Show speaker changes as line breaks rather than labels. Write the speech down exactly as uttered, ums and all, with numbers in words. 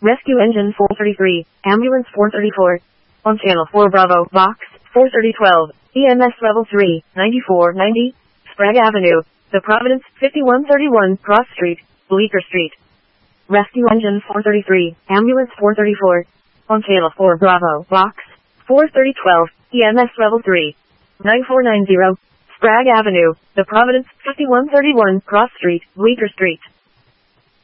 Rescue Engine four thirty-three, Ambulance four thirty-four. On Channel four Bravo, Box four thirty twelve, E M S Level three, ninety-four ninety, Sprague Avenue, The Providence, fifty-one thirty-one, Cross Street, Bleecker Street. Rescue Engine four thirty-three, Ambulance four thirty-four. On Channel four Bravo, Box four thirty twelve, E M S Level three, ninety-four ninety, Sprague Avenue, The Providence, fifty-one thirty-one, Cross Street, Bleecker Street.